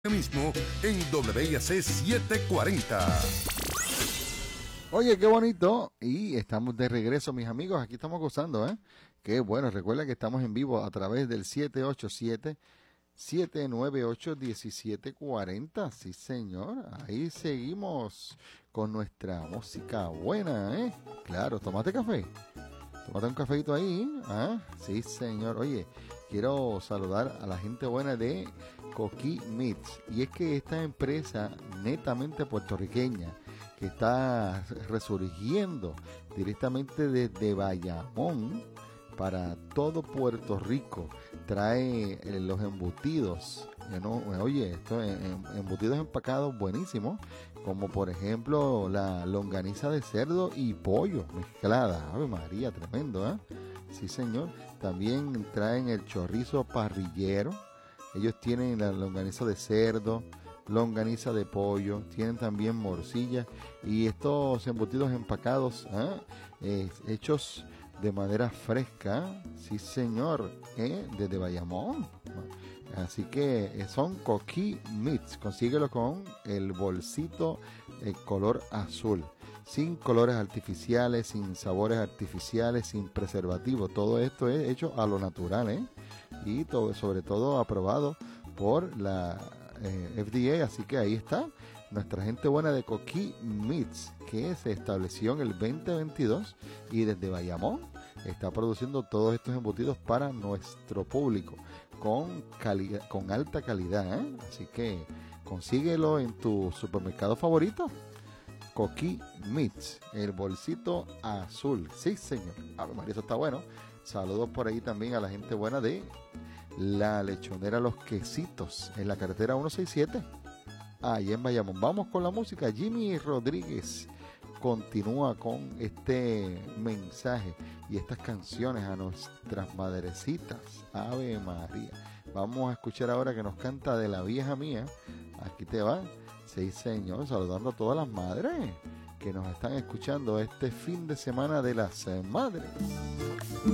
mismo en WIAC 740. Oye, qué bonito. Y estamos de regreso, mis amigos. Aquí estamos gozando, ¿eh? Qué bueno. Recuerda que estamos en vivo a través del 787-798-1740. Sí, señor. Ahí seguimos con nuestra música buena, ¿eh? Claro, tómate café. Tómate un cafecito ahí, ¿ah? Sí, señor. Oye, quiero saludar a la gente buena de Coquí Meats. Y es que esta empresa netamente puertorriqueña, que está resurgiendo directamente desde Bayamón para todo Puerto Rico, trae los embutidos. Oye, estos embutidos empacados buenísimos, como por ejemplo la longaniza de cerdo y pollo mezclada. Ave María, tremendo, ¿eh? Sí, señor. También traen el chorizo parrillero. Ellos tienen la longaniza de cerdo, longaniza de pollo, tienen también morcilla y estos embutidos empacados, hechos de manera fresca, sí señor, desde Bayamón. Así que son Coquí Meats. Consíguelo con el bolsito color azul, sin colores artificiales, sin sabores artificiales, sin preservativos. Todo esto es hecho a lo natural, y todo, sobre todo aprobado por la FDA. Así que ahí está nuestra gente buena de Coquí Meats, que se estableció en el 2022 y desde Bayamón está produciendo todos estos embutidos para nuestro público con calidad, con alta calidad, Así que consíguelo en tu supermercado favorito. Coquí Meats, el bolsito azul. Sí, señor. Ave María, eso está bueno. Saludos por ahí también a la gente buena de La Lechonera Los Quesitos, en la carretera 167, ahí en Bayamón. Vamos con la música. Jimmy Rodríguez continúa con este mensaje y estas canciones a nuestras madrecitas. Ave María. Vamos a escuchar ahora que nos canta De la Vieja Mía. Aquí te va. Sí, señor, saludando a todas las madres que nos están escuchando este fin de semana de las madres.